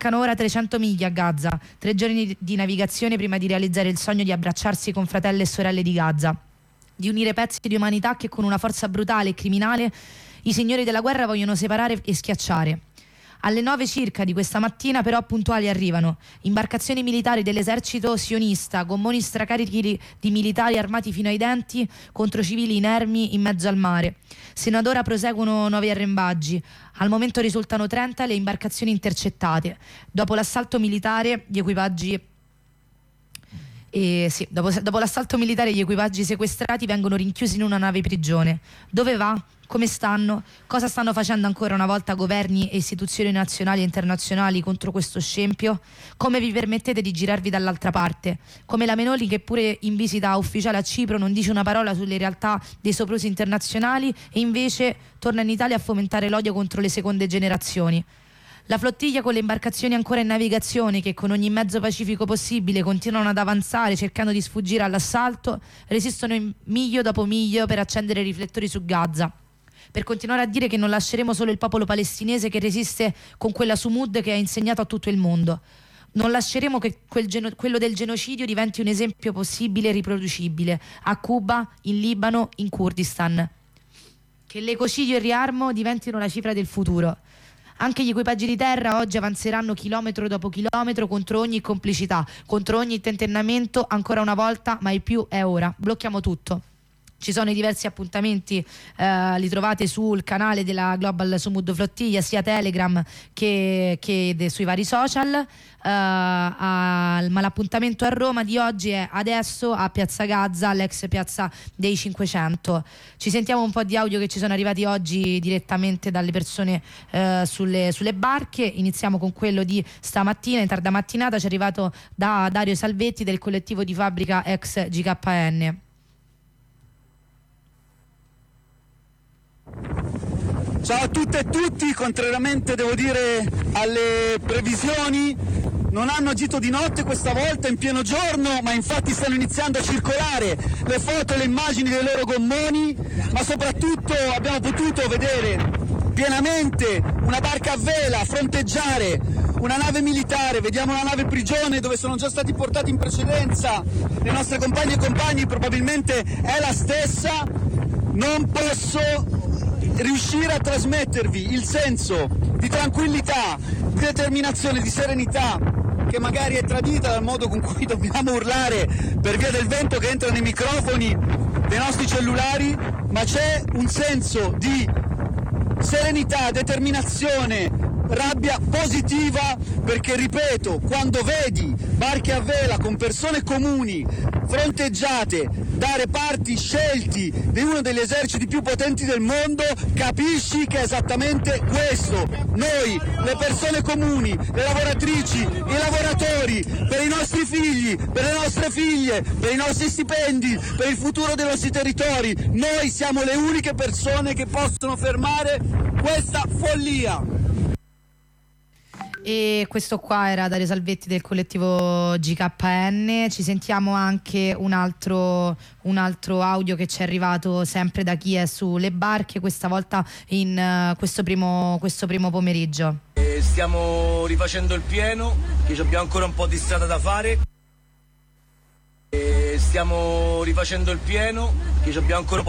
mancano ora 300 miglia a Gaza, 3 giorni di navigazione prima di realizzare il sogno di abbracciarsi con fratelli e sorelle di Gaza, di unire pezzi di umanità che con una forza brutale e criminale i signori della guerra vogliono separare e schiacciare. Alle 9 circa di questa mattina però puntuali arrivano imbarcazioni militari dell'esercito sionista, gommoni stracarichi di militari armati fino ai denti contro civili inermi in mezzo al mare. Sino ad ora proseguono nuovi arrembaggi. Al momento risultano 30 le imbarcazioni intercettate. Dopo l'assalto militare gli equipaggi dopo l'assalto militare gli equipaggi sequestrati vengono rinchiusi in una nave prigione. Dove va? Come stanno? Cosa stanno facendo ancora una volta governi e istituzioni nazionali e internazionali contro questo scempio? Come vi permettete di girarvi dall'altra parte? Come la Meloni, che pure in visita ufficiale a Cipro non dice una parola sulle realtà dei soprusi internazionali e invece torna in Italia a fomentare l'odio contro le seconde generazioni. La flottiglia con le imbarcazioni ancora in navigazione, che con ogni mezzo pacifico possibile continuano ad avanzare cercando di sfuggire all'assalto, resistono miglio dopo miglio per accendere i riflettori su Gaza, per continuare a dire che non lasceremo solo il popolo palestinese che resiste con quella Sumud che ha insegnato a tutto il mondo. Non lasceremo che quello del genocidio diventi un esempio possibile e riproducibile a Cuba, in Libano, in Kurdistan. Che l'ecocidio e il riarmo diventino la cifra del futuro. Anche gli equipaggi di terra oggi avanzeranno chilometro dopo chilometro contro ogni complicità, contro ogni tentennamento, ancora una volta, ma il più è ora. Blocchiamo tutto. Ci sono i diversi appuntamenti, li trovate sul canale della Global Sumud Flottiglia, sia Telegram che sui vari social. Ma l'appuntamento a Roma di oggi è adesso a Piazza Gazza, l'ex piazza dei 500. Ci sentiamo un po' di audio che ci sono arrivati oggi direttamente dalle persone sulle barche. Iniziamo con quello di stamattina, in tarda mattinata ci è arrivato da Dario Salvetti del collettivo di fabbrica ex GKN. Ciao a tutte e tutti, contrariamente devo dire alle previsioni non hanno agito di notte questa volta, in pieno giorno, ma infatti stanno iniziando a circolare le foto e le immagini dei loro gommoni, ma soprattutto abbiamo potuto vedere pienamente una barca a vela fronteggiare una nave militare, vediamo una nave prigione dove sono già stati portati in precedenza le nostre compagne e compagni, probabilmente è la stessa. Non posso riuscire a trasmettervi il senso di tranquillità, di determinazione, di serenità che magari è tradita dal modo con cui dobbiamo urlare per via del vento che entra nei microfoni dei nostri cellulari, ma c'è un senso di serenità, determinazione, rabbia positiva, perché ripeto, quando vedi barche a vela con persone comuni fronteggiate da reparti scelti di uno degli eserciti più potenti del mondo, capisci che è esattamente questo. Noi, le persone comuni, le lavoratrici, i lavoratori, per i nostri figli, per le nostre figlie, per i nostri stipendi, per il futuro dei nostri territori, noi siamo le uniche persone che possono fermare questa follia. E questo qua era Dario Salvetti del collettivo GKN. Ci sentiamo anche un altro audio che ci è arrivato sempre da chi è sulle barche, questa volta in questo primo pomeriggio. Stiamo rifacendo il pieno, che abbiamo ancora un po' di strada da fare. Stiamo rifacendo il pieno, che abbiamo ancora